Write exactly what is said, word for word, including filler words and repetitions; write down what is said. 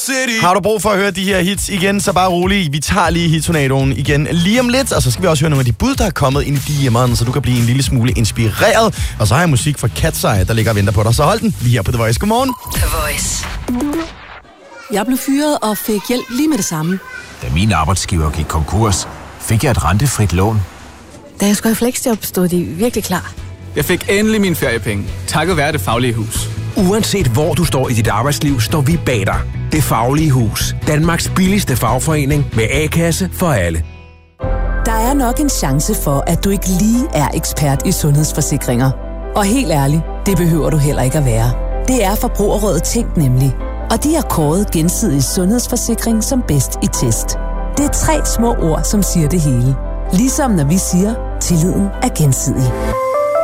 City. Har du brug for at høre de her hits igen, så bare rolig. Vi tager lige hittornadoen igen lige om lidt, og så skal vi også høre nogle af de bud, der er kommet ind i de hjemmerne, så du kan blive en lille smule inspireret. Og så har jeg musik fra Katseye, der ligger og venter på dig. Så hold den lige her på The Voice. Godmorgen. The Voice. Jeg blev fyret og fik hjælp lige med det samme. Da min arbejdsgiver gik konkurs, fik jeg et rentefrit lån. Da jeg skulle have fleksjob, stod de virkelig klar. Jeg fik endelig mine feriepenge, takket være Det Faglige Hus. Uanset hvor du står i dit arbejdsliv, står vi bag dig. Det Faglige Hus. Danmarks billigste fagforening med A-kasse for alle. Der er nok en chance for, at du ikke lige er ekspert i sundhedsforsikringer. Og helt ærligt, det behøver du heller ikke at være. Det er Forbrugerrådet Tænk nemlig. Og de har kåret Gensidig Sundhedsforsikring som bedst i test. Det er tre små ord, som siger det hele. Ligesom når vi siger, tilliden er gensidig.